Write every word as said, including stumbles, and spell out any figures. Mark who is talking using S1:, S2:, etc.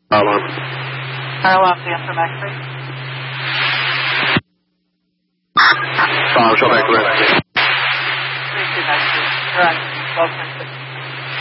S1: Alarm.
S2: Alarm, answer Max three.
S1: Uh, show back clear.
S2: three two Max three. You're on. twelve